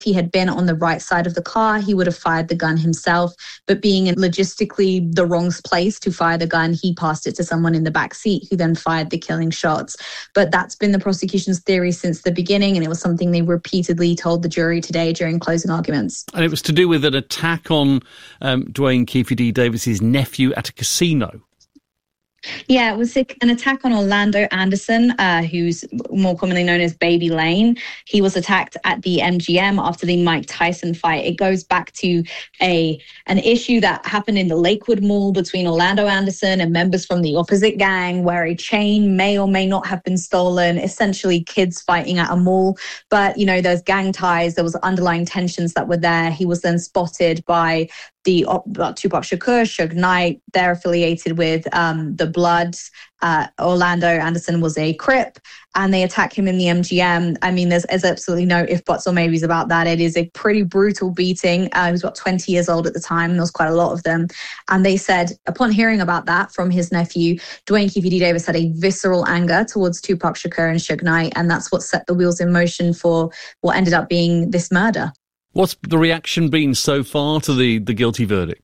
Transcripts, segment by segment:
he had been on the right side of the car, he would have fired the gun himself. But being in logistically the wrong place to fire the gun, he passed it to someone in the back seat who then fired the killing shots. But that's been the prosecution's theory since the beginning, and it was something they repeatedly told the jury today during closing arguments. And it was to do with an attack on Duane Keffe D. Davis's nephew at a casino. Yeah, it was an attack on Orlando Anderson, who's more commonly known as Baby Lane. He was attacked at the MGM after the Mike Tyson fight. It goes back to an issue that happened in the Lakewood Mall between Orlando Anderson and members from the opposite gang, where a chain may or may not have been stolen, essentially kids fighting at a mall. But, you know, there's gang ties, there was underlying tensions that were there. He was then spotted by Tupac Shakur, Suge Knight. They're affiliated with the Bloods. Orlando Anderson was a Crip, and they attack him in the MGM. I mean, there's absolutely no if, buts, or maybes about that. It is a pretty brutal beating. He was about 20 years old at the time, and there was quite a lot of them. And they said, upon hearing about that from his nephew, Duane Keffe D. Davis had a visceral anger towards Tupac Shakur and Suge Knight, and that's what set the wheels in motion for what ended up being this murder. What's the reaction been so far to the guilty verdict?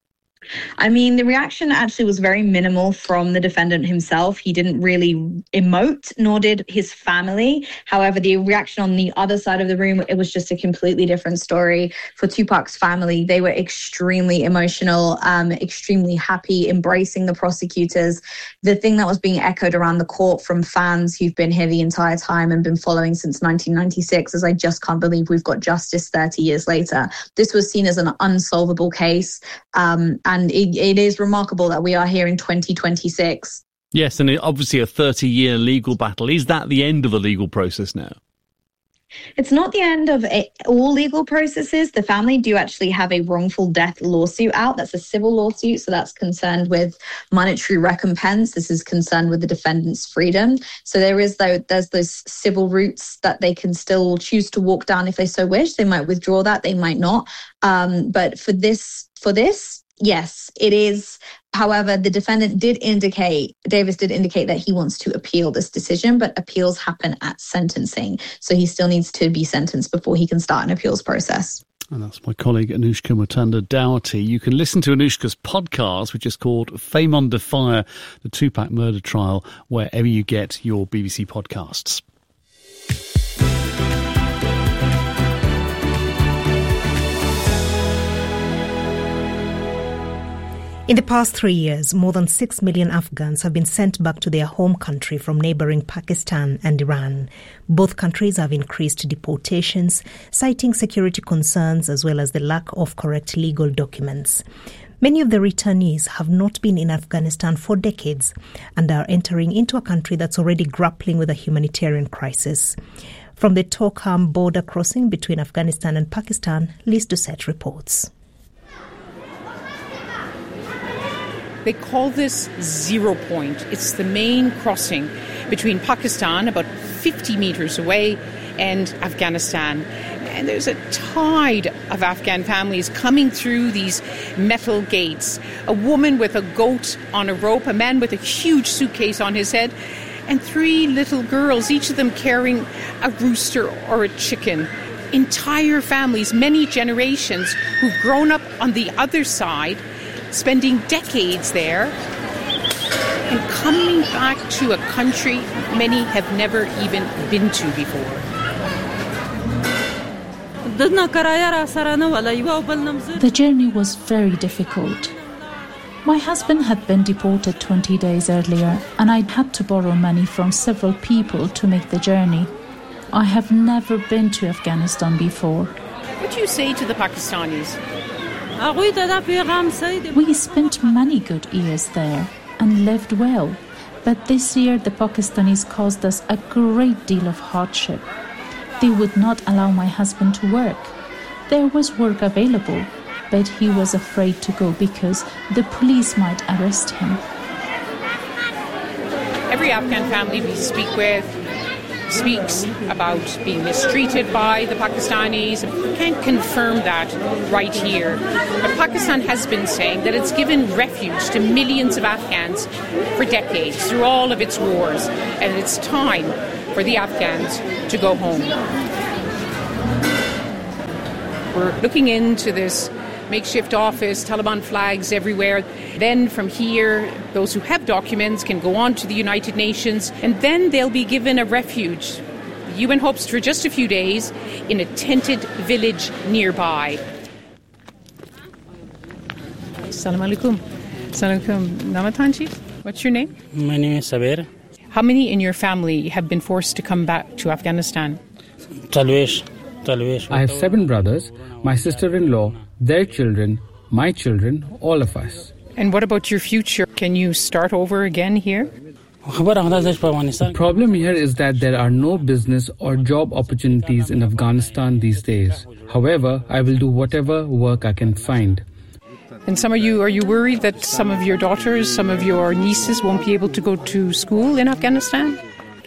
I mean, the reaction actually was very minimal from the defendant himself. He didn't really emote, nor did his family. However, the reaction on the other side of the room, it was just a completely different story. For Tupac's family, they were extremely emotional, extremely happy, embracing the prosecutors. The thing that was being echoed around the court from fans who've been here the entire time and been following since 1996 is, I just can't believe we've got justice 30 years later. This was seen as an unsolvable case, and it is remarkable that we are here in 2026. Yes, and obviously a 30-year legal battle. Is that the end of the legal process now? It's not the end of all legal processes. The family do actually have a wrongful death lawsuit out. That's a civil lawsuit, so that's concerned with monetary recompense. This is concerned with the defendant's freedom. So there's those civil routes that they can still choose to walk down if they so wish. They might withdraw that, they might not. But for this, yes, it is. However, the defendant Davis did indicate that he wants to appeal this decision, but appeals happen at sentencing. So he still needs to be sentenced before he can start an appeals process. And that's my colleague Anushka Mutanda-Dougherty. You can listen to Anushka's podcast, which is called Fame Under Fire, the Tupac murder trial, wherever you get your BBC podcasts. In the past 3 years, more than 6 million Afghans have been sent back to their home country from neighbouring Pakistan and Iran. Both countries have increased deportations, citing security concerns as well as the lack of correct legal documents. Many of the returnees have not been in Afghanistan for decades and are entering into a country that's already grappling with a humanitarian crisis. From the Torkham border crossing between Afghanistan and Pakistan, Liz Doucette reports. They call this 0 point. It's the main crossing between Pakistan, about 50 metres away, and Afghanistan. And there's a tide of Afghan families coming through these metal gates. A woman with a goat on a rope, a man with a huge suitcase on his head, and 3 little girls, each of them carrying a rooster or a chicken. Entire families, many generations, who've grown up on the other side, spending decades there, and coming back to a country many have never even been to before. The journey was very difficult. My husband had been deported 20 days earlier, and I had to borrow money from several people to make the journey. I have never been to Afghanistan before. What do you say to the Pakistanis? We spent many good years there and lived well, but this year the Pakistanis caused us a great deal of hardship. They would not allow my husband to work. There was work available, but he was afraid to go because the police might arrest him. Every Afghan family we speak with speaks about being mistreated by the Pakistanis. We can't confirm that right here. But Pakistan has been saying that it's given refuge to millions of Afghans for decades through all of its wars. And it's time for the Afghans to go home. We're looking into this makeshift office, Taliban flags everywhere. Then from here, those who have documents can go on to the United Nations, and then they'll be given a refuge. The UN hopes for just a few days in a tented village nearby. Assalamu alaikum. Assalamu alaikum. Namatanji, what's your name? My name is Saber. How many in your family have been forced to come back to Afghanistan? Talvesh. I have 7 brothers, my sister-in-law, their children, my children, all of us. And what about your future? Can you start over again here? The problem here is that there are no business or job opportunities in Afghanistan these days. However, I will do whatever work I can find. And are you worried that some of your daughters, some of your nieces won't be able to go to school in Afghanistan?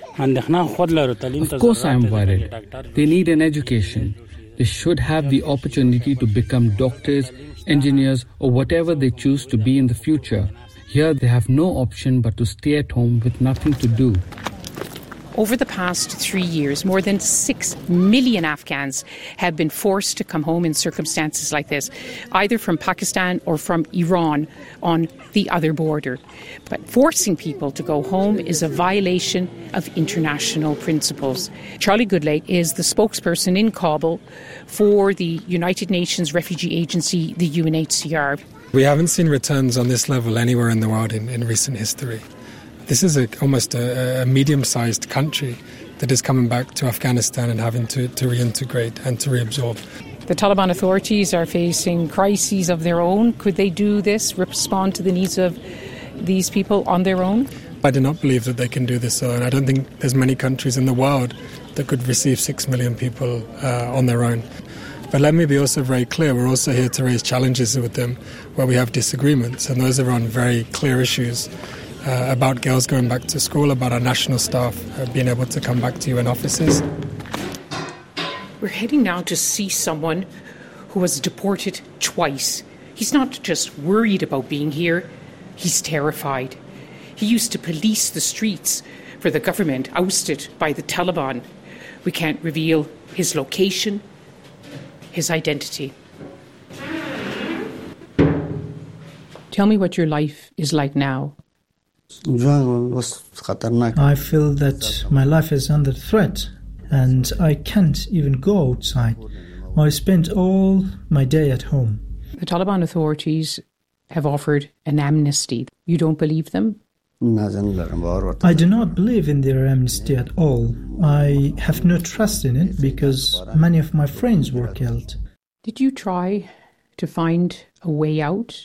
Of course I am worried. They need an education. They should have the opportunity to become doctors, engineers, or whatever they choose to be in the future. Here they have no option but to stay at home with nothing to do. Over the past 3 years, more than 6 million Afghans have been forced to come home in circumstances like this, either from Pakistan or from Iran on the other border. But forcing people to go home is a violation of international principles. Charlie Goodlake is the spokesperson in Kabul for the United Nations Refugee Agency, the UNHCR. We haven't seen returns on this level anywhere in the world in recent history. This is almost a medium-sized country that is coming back to Afghanistan and having to reintegrate and to reabsorb. The Taliban authorities are facing crises of their own. Could they do this, respond to the needs of these people on their own? I do not believe that they can do this alone. I don't think there's many countries in the world that could receive 6 million people on their own. But let me be also very clear, we're also here to raise challenges with them where we have disagreements, and those are on very clear issues. About girls going back to school, about our national staff being able to come back to UN offices. We're heading now to see someone who was deported twice. He's not just worried about being here, he's terrified. He used to police the streets for the government ousted by the Taliban. We can't reveal his location, his identity. Tell me what your life is like now. I feel that my life is under threat and I can't even go outside. I spend all my day at home. The Taliban authorities have offered an amnesty. You don't believe them? I do not believe in their amnesty at all. I have no trust in it because many of my friends were killed. Did you try to find a way out?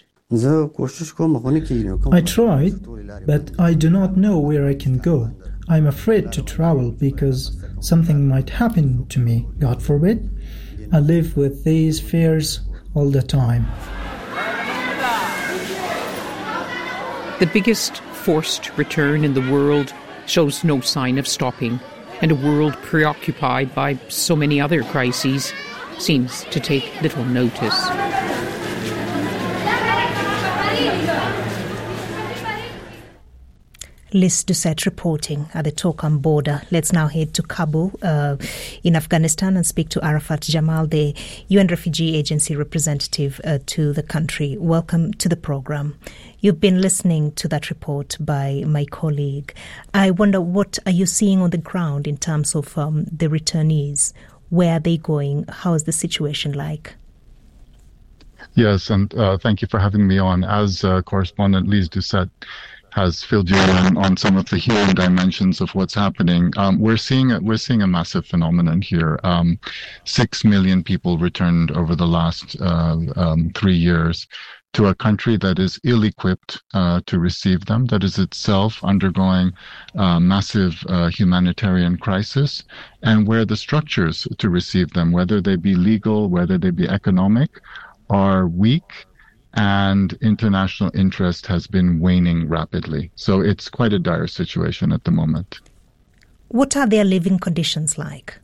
I tried, but I do not know where I can go. I'm afraid to travel because something might happen to me, God forbid. I live with these fears all the time. The biggest forced return in the world shows no sign of stopping, and a world preoccupied by so many other crises seems to take little notice. Liz Doucette reporting at the Torkham border. Let's now head to Kabul in Afghanistan and speak to Arafat Jamal, the UN Refugee Agency representative to the country. Welcome to the program. You've been listening to that report by my colleague. I wonder, what are you seeing on the ground in terms of the returnees? Where are they going? How is the situation like? Yes, and thank you for having me on. As correspondent Liz Doucette has filled you in on some of the healing dimensions of what's happening. We're seeing a massive phenomenon here. 6 million people returned over the last 3 years to a country that is ill-equipped to receive them, that is itself undergoing massive humanitarian crisis, and where the structures to receive them, whether they be legal, whether they be economic, are weak, and international interest has been waning rapidly. So it's quite a dire situation at the moment. What are their living conditions like?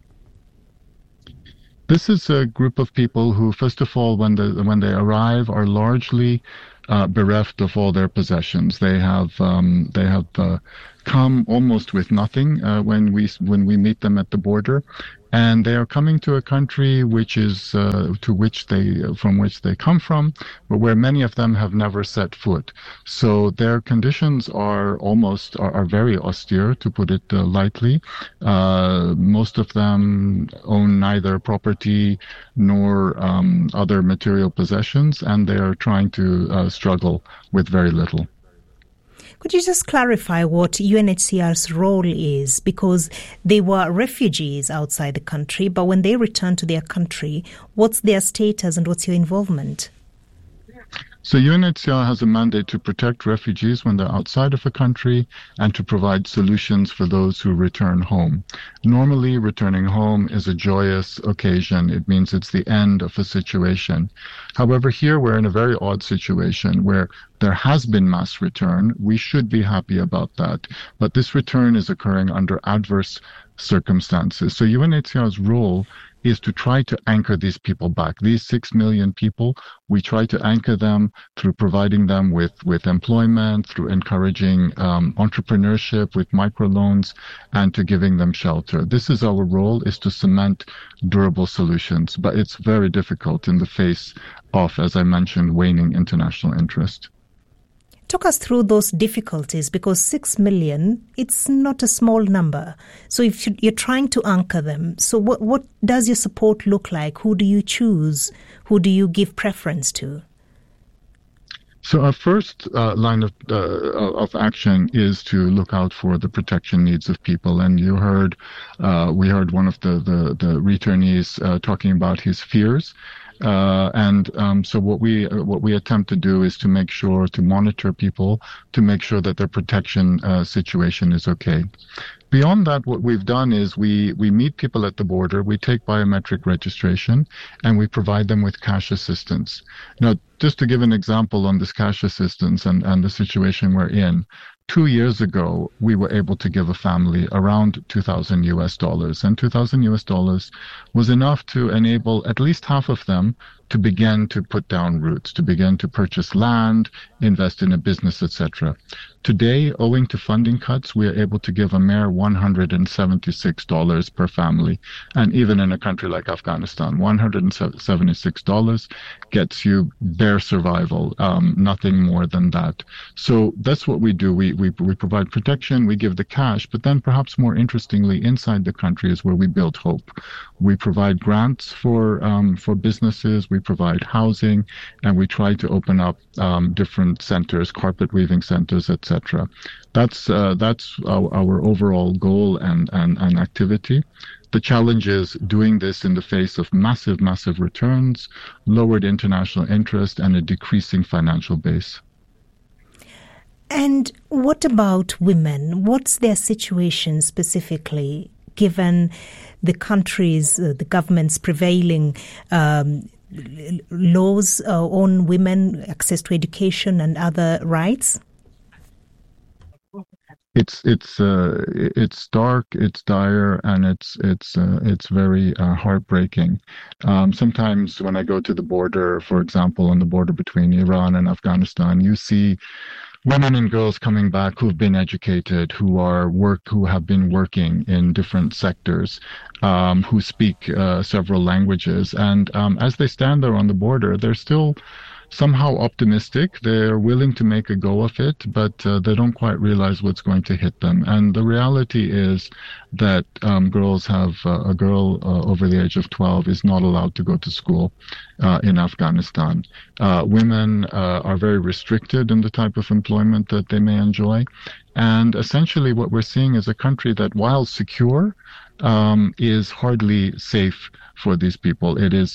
This is a group of people who, first of all, when they arrive, are largely bereft of all their possessions. They have come almost with nothing when we meet them at the border. And they are coming to a country which is from which they come from, but where many of them have never set foot. So their conditions are very austere, to put it lightly. Most of them own neither property nor other material possessions, and they are trying to struggle with very little. Could you just clarify what UNHCR's role is? Because they were refugees outside the country, but when they return to their country, what's their status and what's your involvement? So UNHCR has a mandate to protect refugees when they're outside of a country and to provide solutions for those who return home. Normally, returning home is a joyous occasion. It means it's the end of a situation. However, here we're in a very odd situation where there has been mass return. We should be happy about that. But this return is occurring under adverse circumstances. So UNHCR's role is to try to anchor these people back. These 6 million people, we try to anchor them through providing them with employment, through encouraging entrepreneurship with microloans, and to giving them shelter. This is our role, is to cement durable solutions. But it's very difficult in the face of, as I mentioned, waning international interest. Talk us through those difficulties, because 6 million, it's not a small number. So if you're trying to anchor them, so what does your support look like? Who do you choose? Who do you give preference to? So our first line of action is to look out for the protection needs of people. And we heard one of the returnees talking about his fears. So what we attempt to do is to make sure to monitor people, to make sure that their protection situation is okay. Beyond that, what we've done is we meet people at the border, we take biometric registration, and we provide them with cash assistance. Now, just to give an example on this cash assistance and the situation we're in, 2 years ago, we were able to give a family around $2,000, and $2,000 was enough to enable at least half of them to begin to put down roots, to begin to purchase land, invest in a business, etc. Today, owing to funding cuts, we are able to give a mere $176 per family. And even in a country like Afghanistan, $176 gets you bare survival, nothing more than that. So that's what we do. We provide protection, we give the cash, but then perhaps more interestingly, inside the country is where we build hope. We provide grants for businesses, we provide housing, and we try to open up different centers, carpet weaving centers, etc. That's our overall goal and activity. The challenge is doing this in the face of massive returns, lowered international interest, and a decreasing financial base. And what about women? What's their situation specifically, given the country's, the government's prevailing laws on women, access to education and other rights? It's dark, it's dire, and it's very heartbreaking. Sometimes when I go to the border, for example, on the border between Iran and Afghanistan, you see women and girls coming back who've been educated, who have been working in different sectors, who speak several languages, and as they stand there on the border, they're still somehow optimistic. They're willing to make a go of it, but they don't quite realize what's going to hit them. And the reality is that a girl over the age of 12 is not allowed to go to school in Afghanistan. Women are very restricted in the type of employment that they may enjoy. And essentially what we're seeing is a country that, while secure, is hardly safe for these people. It is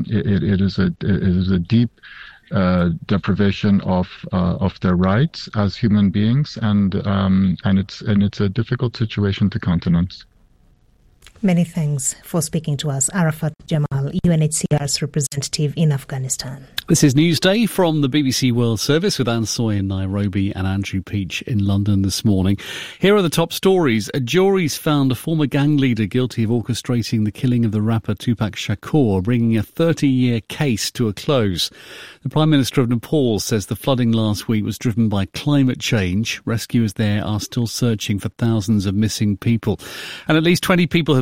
a deep deprivation of their rights as human beings, and it's a difficult situation to countenance. Many thanks for speaking to us, Arafat Jamal, UNHCR's representative in Afghanistan. This is Newsday from the BBC World Service with Anne Soy in Nairobi and Andrew Peach in London this morning. Here are the top stories. Juries found a former gang leader guilty of orchestrating the killing of the rapper Tupac Shakur, bringing a 30-year case to a close. The Prime Minister of Nepal says the flooding last week was driven by climate change. Rescuers there are still searching for thousands of missing people. And at least 20 people have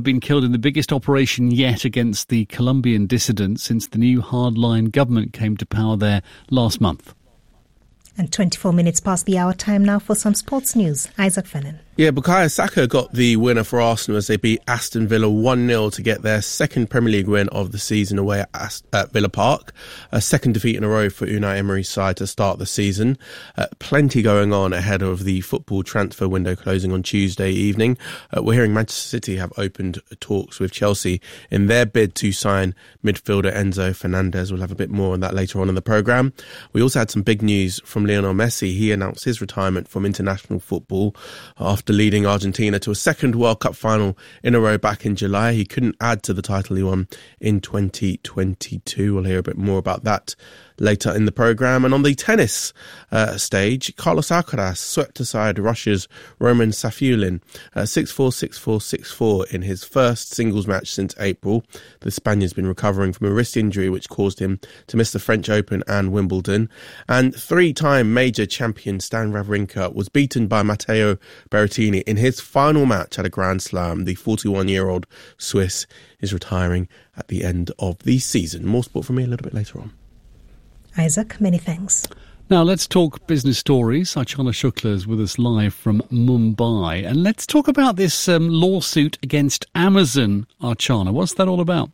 been killed in the biggest operation yet against the Colombian dissidents since the new hardline government came to power there last month. And 24 minutes past the hour, time now for some sports news. Isaac Fennan. Yeah, Bukayo Saka got the winner for Arsenal as they beat Aston Villa 1-0 to get their second Premier League win of the season away at Villa Park. A second defeat in a row for Unai Emery's side to start the season. Plenty going on ahead of the football transfer window closing on Tuesday evening. We're hearing Manchester City have opened talks with Chelsea in their bid to sign midfielder Enzo Fernandez. We'll have a bit more on that later on in the programme. We also had some big news from Lionel Messi. He announced his retirement from international football after leading Argentina to a second World Cup final in a row back in July. He couldn't add to the title he won in 2022. We'll hear a bit more about that later in the programme. And on the tennis stage, Carlos Alcaraz swept aside Russia's Roman Safiullin 6-4, 6-4, 6-4 in his first singles match since April. The Spaniard's been recovering from a wrist injury which caused him to miss the French Open and Wimbledon. And three-time major champion Stan Wawrinka was beaten by Matteo Berrettini in his final match at a Grand Slam. The 41-year-old Swiss is retiring at the end of the season. More sport from me a little bit later on. Isaac, many thanks. Now let's talk business stories. Archana Shukla is with us live from Mumbai. And let's talk about this lawsuit against Amazon, Archana. What's that all about?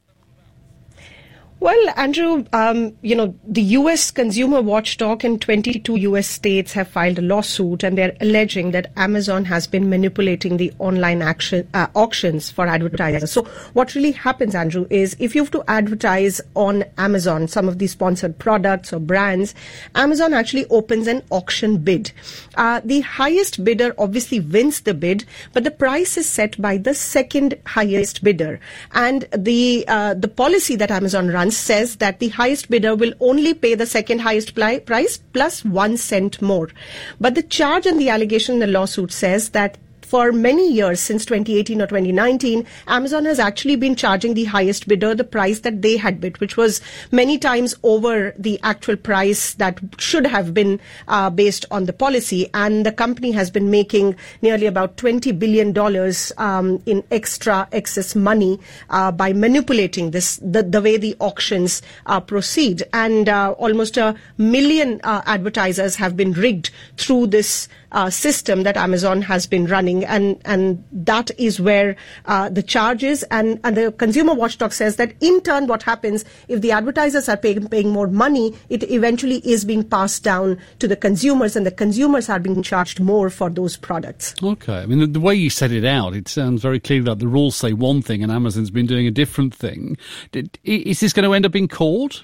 Well, Andrew, the U.S. consumer watchdog in 22 U.S. states have filed a lawsuit, and they're alleging that Amazon has been manipulating the online auctions for advertisers. So what really happens, Andrew, is if you have to advertise on Amazon some of these sponsored products or brands, Amazon actually opens an auction bid. The highest bidder obviously wins the bid, but the price is set by the second highest bidder. And the policy that Amazon runs says that the highest bidder will only pay the second highest price plus 1 cent more. But the charge and the allegation in the lawsuit says that for many years, since 2018 or 2019, Amazon has actually been charging the highest bidder the price that they had bid, which was many times over the actual price that should have been based on the policy. And the company has been making nearly about $20 billion in excess money by manipulating the way the auctions proceed. And almost 1 million advertisers have been rigged through this system that Amazon has been running, and that is where the charge is. And the consumer watchdog says that in turn what happens if the advertisers are paying more money, it eventually is being passed down to the consumers, and the consumers are being charged more for those products. Okay. I mean, the way you set it out, it sounds very clear that the rules say one thing and Amazon's been doing a different thing. Is this going to end up in court?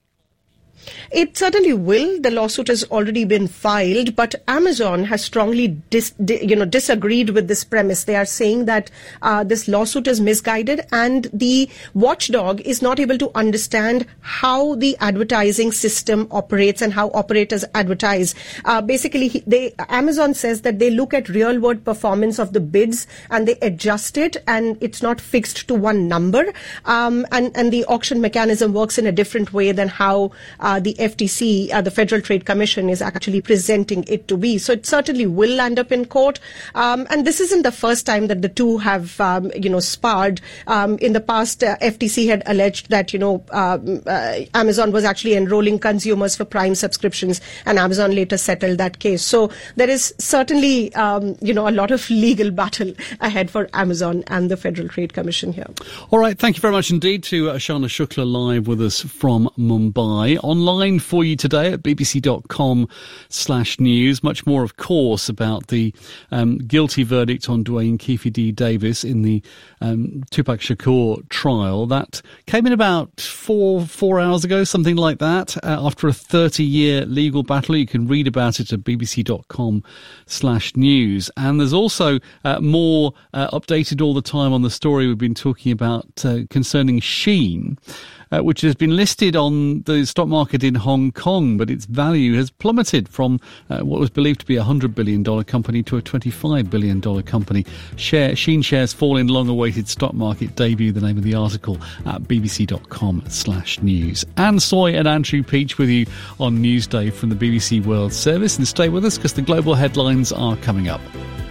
It certainly will. The lawsuit has already been filed, but Amazon has strongly disagreed with this premise. They are saying that this lawsuit is misguided, and the watchdog is not able to understand how the advertising system operates and how operators advertise. Amazon says that they look at real-world performance of the bids and they adjust it, and it's not fixed to one number. And the auction mechanism works in a different way than how the FTC, the Federal Trade Commission, is actually presenting it to be. So it certainly will end up in court. And this isn't the first time that the two have, sparred. In the past, FTC had alleged that, Amazon was actually enrolling consumers for Prime subscriptions, and Amazon later settled that case. So there is certainly, a lot of legal battle ahead for Amazon and the Federal Trade Commission here. All right. Thank you very much indeed to Archana Shukla live with us from Mumbai. Online for you today at bbc.com/news. Much more, of course, about the guilty verdict on Dwayne Keefe D. Davis in the Tupac Shakur trial. That came in about four hours ago, something like that, after a 30-year legal battle. You can read about it at bbc.com/news. And there's also more updated all the time on the story we've been talking about concerning Shein, which has been listed on the stock market in Hong Kong, but its value has plummeted from what was believed to be a $100 billion company to a $25 billion company. Shein shares fall in long-awaited stock market debut, the name of the article at bbc.com/news. Anne Soy and Andrew Peach with you on Newsday from the BBC World Service. And stay with us because the global headlines are coming up.